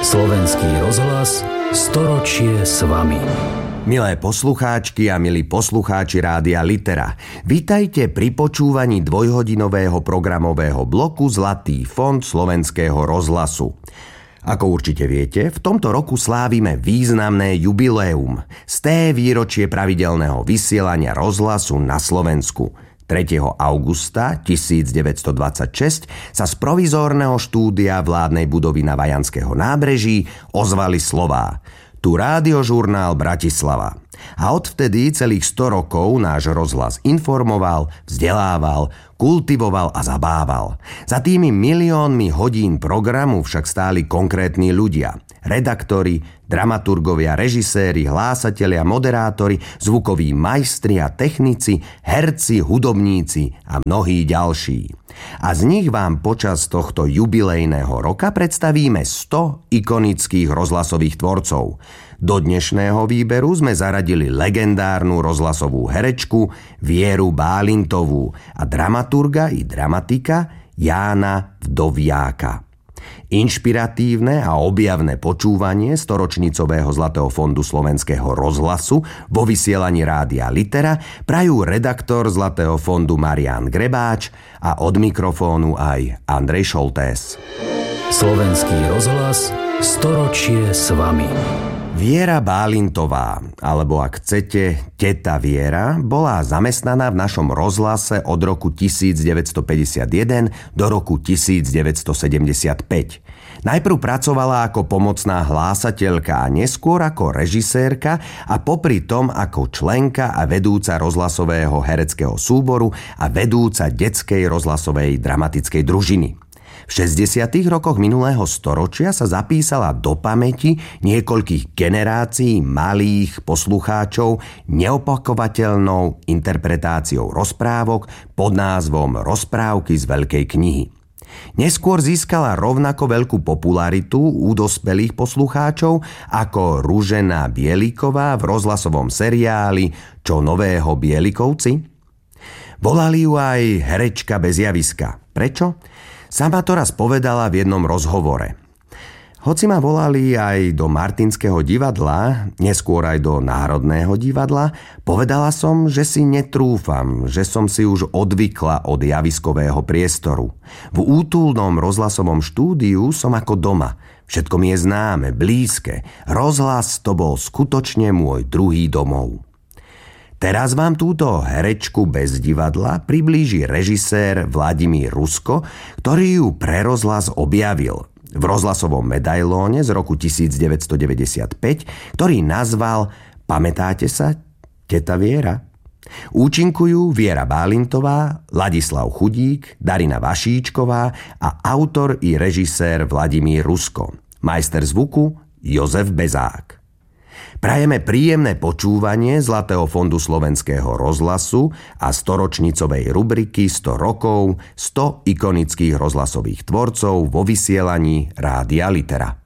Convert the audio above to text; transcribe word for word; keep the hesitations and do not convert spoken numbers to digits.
Slovenský rozhlas storočie s vami. Milé poslucháčky a milí poslucháči Rádia Litera, vitajte pri počúvaní dvojhodinového programového bloku Zlatý fond Slovenského rozhlasu. Ako určite viete, v tomto roku slávime významné jubileum, sté výročie pravidelného vysielania rozhlasu na Slovensku. tretieho augusta tisícdeväťstodvadsaťšesť sa z provizórneho štúdia vládnej budovy na Vajanského nábreží ozvali slová: Tu rádiožurnál Bratislava. A odvtedy celých sto rokov náš rozhlas informoval, vzdelával, kultivoval a zabával. Za tými miliónmi hodín programu však stáli konkrétni ľudia. Redaktori, dramaturgovia, režiséri, hlásatelia, moderátori, zvukoví majstri a technici, herci, hudobníci a mnohí ďalší. A z nich vám počas tohto jubilejného roka predstavíme sto ikonických rozhlasových tvorcov. Do dnešného výberu sme zaradili legendárnu rozhlasovú herečku Vieru Bálintovú a dramaturga i dramatika Jána Vdoviáka. Inšpiratívne a objavné počúvanie storočnicového Zlatého fondu Slovenského rozhlasu vo vysielaní Rádia Litera prajú redaktor Zlatého fondu Marián Grebáč a od mikrofónu aj Andrej Šoltés. Slovenský rozhlas storočie s vami. Viera Bálintová, alebo ak chcete, teta Viera, bola zamestnaná v našom rozhlase od roku tisícdeväťstopäťdesiatjeden do roku tisícdeväťstosedemdesiatpäť. Najprv pracovala ako pomocná hlásateľka a neskôr ako režisérka a popri tom ako členka a vedúca rozhlasového hereckého súboru a vedúca detskej rozhlasovej dramatickej družiny. V šesťdesiatych rokoch minulého storočia sa zapísala do pamäti niekoľkých generácií malých poslucháčov neopakovateľnou interpretáciou rozprávok pod názvom Rozprávky z Veľkej knihy. Neskôr získala rovnako veľkú popularitu u dospelých poslucháčov ako Ružena Bieliková v rozhlasovom seriáli Čo nového Bielikovci? Volali ju aj herečka bez javiska. Prečo? Sama to raz povedala v jednom rozhovore. Hoci ma volali aj do Martinského divadla, neskôr aj do Národného divadla, povedala som, že si netrúfam, že som si už odvykla od javiskového priestoru. V útulnom rozhlasovom štúdiu som ako doma. Všetko mi je známe, blízke. Rozhlas to bol skutočne môj druhý domov. Teraz vám túto herečku bez divadla priblíži režisér Vladimír Rusko, ktorý ju pre rozhlas objavil v rozhlasovom medailóne z roku tisícdeväťstodeväťdesiatpäť, ktorý nazval, pamätáte sa, teta Viera? Účinkujú Viera Bálintová, Ladislav Chudík, Darina Vašíčková a autor i režisér Vladimír Rusko. Majster zvuku Jozef Bezák. Prajeme príjemné počúvanie Zlatého fondu Slovenského rozhlasu a storočnicovej rubriky sto rokov, sto ikonických rozhlasových tvorcov vo vysielaní Rádia Litera.